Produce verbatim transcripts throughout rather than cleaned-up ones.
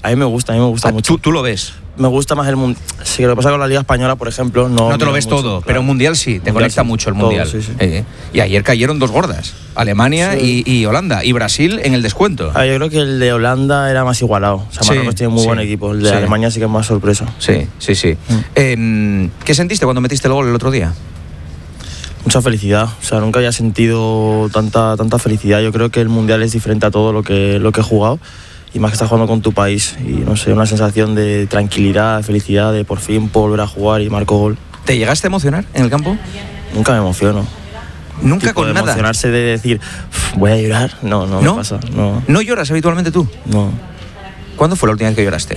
A mí me gusta, a mí me gusta Ah, mucho. ¿Tú, tú lo ves? Me gusta más el mundial. Sí, lo que pasa con la Liga Española, por ejemplo, no. No te lo ves mucho, todo, claro. pero el Mundial sí, te Mundial conecta sí, mucho el todo, Mundial. sí, sí. Eh, y ayer cayeron dos gordas, Alemania Sí. y, y Holanda, y Brasil en el descuento. Ah, yo creo que el de Holanda era más igualado. O sea, Sí, Marruecos tiene muy sí, buen equipo. El de sí. Alemania sí que es más sorpresa. Sí, sí, sí. Mm. Eh, ¿Qué sentiste cuando metiste el gol el otro día? Mucha felicidad. O sea, nunca había sentido tanta, tanta felicidad. Yo creo que el Mundial es diferente a todo lo que, lo que he jugado. Y más que estás jugando con tu país. Y no sé, una sensación de tranquilidad, de felicidad, de por fin volver a jugar y marco gol. ¿Te llegaste a emocionar en el campo? Nunca me emociono. Nunca Tipo con de nada. emocionarse de decir, voy a llorar. No, no, ¿No? me pasa. No, ¿No lloras habitualmente tú? no. ¿Cuándo fue la última vez que lloraste?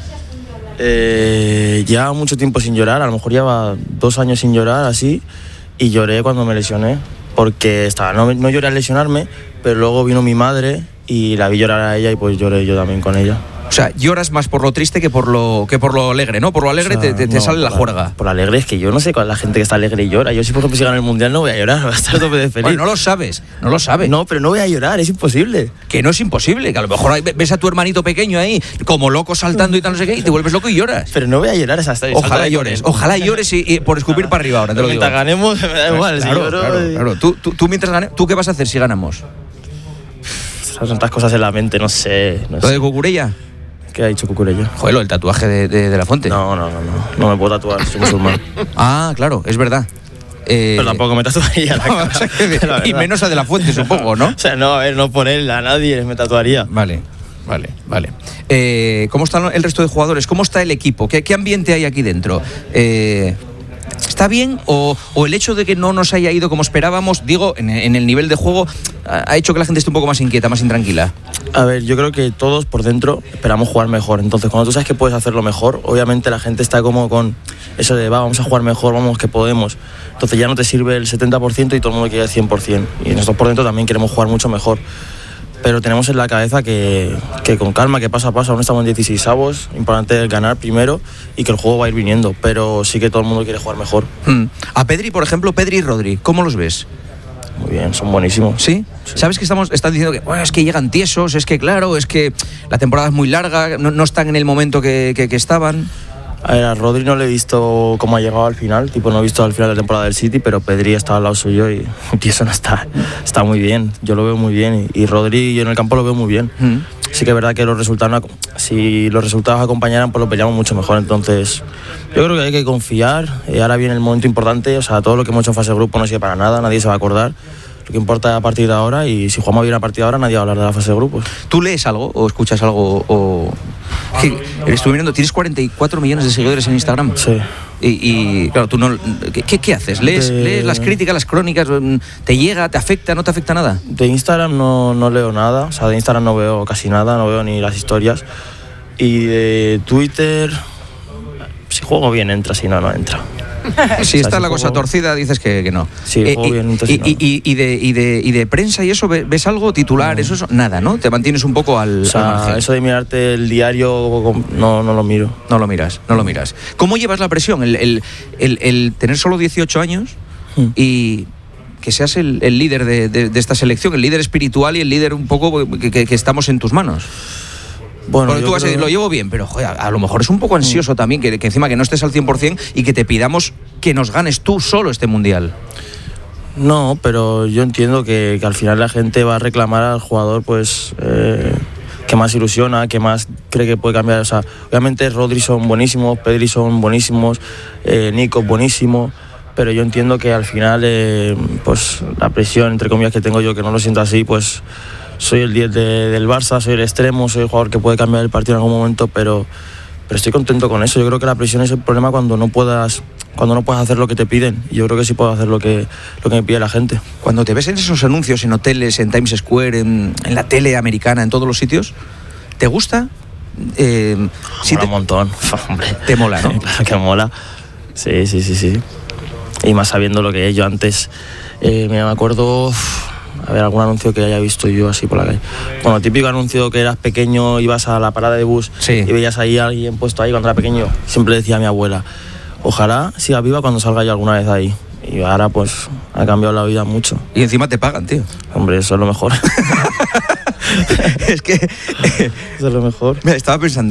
Eh, llevaba mucho tiempo sin llorar. A lo mejor llevaba dos años sin llorar, así. Y lloré cuando me lesioné. Porque estaba, no, no lloré al lesionarme, pero luego vino mi madre y la vi llorar a ella y pues lloré yo también con ella. O sea, lloras más por lo triste que por lo que por lo alegre, ¿no? Por lo alegre O sea, te, te- te no, sale la por juerga. Por la alegre es que yo no sé cuál es la gente que está alegre y llora. Yo si por ejemplo si gano el mundial no voy a llorar, voy a estar tope de feliz. Bueno, no lo sabes, no lo sabes. No, pero no voy a llorar, es imposible. Que no es imposible, que a lo mejor ahí ves a tu hermanito pequeño ahí, como loco saltando y tal, no sé qué, y te vuelves loco y lloras. Pero no voy a llorar esa hasta Ojalá llores, ojalá llores y, y por escupir para arriba ahora, te lo digo. Mientras ganemos, me da igual. si Claro, lloro, claro, y- claro. Tú, tú, tú mientras ganes, ¿tú qué vas a hacer si ganamos? Son tantas cosas en la mente, no sé. No ¿Lo sé. de Cucurella? ¿Qué ha dicho Cucurella? Joder, lo del tatuaje de, de, de la Fuente. No, no, no, no. No me puedo tatuar, soy musulmán. Ah, claro, es verdad. Eh, Pero tampoco me tatuaría la no, cara, o sea que- la y verdad. menos a de la Fuente, supongo, ¿no? O sea, no, a ver, no por él, a nadie me tatuaría. Vale, vale, vale. Eh, ¿Cómo están el resto de jugadores? ¿Cómo está el equipo? ¿Qué, qué ambiente hay aquí dentro? Eh, ¿Está bien? O, ¿O el hecho de que no nos haya ido como esperábamos, digo, en, en el nivel de juego, ha ha hecho que la gente esté un poco más inquieta, más intranquila? A ver, yo creo que todos por dentro esperamos jugar mejor. Entonces, cuando tú sabes que puedes hacerlo mejor, obviamente la gente está como con eso de, va, vamos a jugar mejor, vamos, que podemos. Entonces ya no te sirve el setenta por ciento y todo el mundo quiere el cien por ciento. Y nosotros por dentro también queremos jugar mucho mejor. Pero tenemos en la cabeza que, que con calma, que paso a paso, aún estamos en dieciseisavos, importante es ganar primero y que el juego va a ir viniendo. Pero sí que todo el mundo quiere jugar mejor. Hmm. A Pedri, por ejemplo, Pedri y Rodri, ¿cómo los ves? Muy bien, son buenísimos. ¿Sí? ¿Sabes que estamos, están diciendo que bueno, es que llegan tiesos, es que claro, es que la temporada es muy larga, no, no están en el momento que, que, que estaban? A ver, a Rodri no le he visto cómo ha llegado al final, tipo no he visto al final de la temporada del City, pero Pedri está al lado suyo y eso no está, está muy bien, yo lo veo muy bien y, y Rodri yo en el campo lo veo muy bien. Mm. Sí que es verdad que los resultados, no- si los resultados acompañaran, pues lo peleamos mucho mejor, entonces yo creo que hay que confiar, y ahora viene el momento importante, o sea, todo lo que hemos hecho en fase de grupo no sirve para nada, nadie se va a acordar, lo que importa es a partir de ahora y si jugamos bien a partir de ahora nadie va a hablar de la fase de grupos. ¿Tú lees algo o escuchas algo? O... Que estuve mirando, tienes cuarenta y cuatro millones de seguidores en Instagram. Sí. Y, y, claro, tú no. ¿Qué, qué- qué haces? ¿Lees, De- ¿Lees las críticas, las crónicas? ¿Te llega? ¿Te afecta? ¿No te afecta nada? De Instagram no, no leo nada, o sea, de Instagram no veo casi nada, no veo ni las historias. Y de Twitter, si juego bien entra, si no, no entra. Si O sea, está si la cosa juego- torcida, dices que, que no. Sí, Eh, juego y, bien, entonces y, no. y- y- y de, y, de, y de prensa y eso, ¿ve- ¿ves algo? ¿Titular? Eso, eso, nada, ¿no? Te mantienes un poco al, O al sea, margen. eso de mirarte el diario, no, no lo miro. No lo miras, no lo miras. ¿Cómo llevas la presión? El, el- el- el tener solo dieciocho años Hmm. y que seas el, el líder de, de- de esta selección, el líder espiritual y el líder un poco que, que- que estamos en tus manos. Bueno, Porque yo tú vas a creo- decir, lo llevo bien, pero joder, a, a lo mejor es un poco ansioso también, que, que encima que no estés al cien por ciento y que te pidamos que nos ganes tú solo este mundial. No, pero yo entiendo que, que al final la gente va a reclamar al jugador pues eh, que más ilusiona, que más cree que puede cambiar. O sea, obviamente Rodri son buenísimos, Pedri son buenísimos, eh, Nico buenísimo, pero yo entiendo que al final eh, pues la presión, entre comillas, que tengo yo, que no lo siento así, pues soy el diez de- del Barça, soy el extremo, soy el jugador que puede cambiar el partido en algún momento, pero, pero estoy contento con eso. Yo creo que la presión es el problema cuando no puedas, cuando no puedes hacer lo que te piden. Y yo creo que sí puedo hacer lo que, lo que me pide la gente. Cuando te ves en esos anuncios, en hoteles, en Times Square, en, en la tele americana, en todos los sitios, ¿te gusta? Eh, sí Mola te, un montón, hombre. te mola, ¿no? Claro que mola. Sí, sí, sí, sí. Y más sabiendo lo que es. Yo antes, eh, me acuerdo, uf, a ver, algún anuncio que haya visto yo así por la calle. Bueno, típico anuncio que eras pequeño, ibas a la parada de bus Sí. y veías ahí a alguien puesto ahí cuando era pequeño. Siempre decía a mi abuela, ojalá siga viva cuando salga yo alguna vez ahí. Y ahora pues ha cambiado la vida mucho. Y encima te pagan, tío. Hombre, eso es lo mejor. Es que Eso es lo mejor. mira, estaba pensando.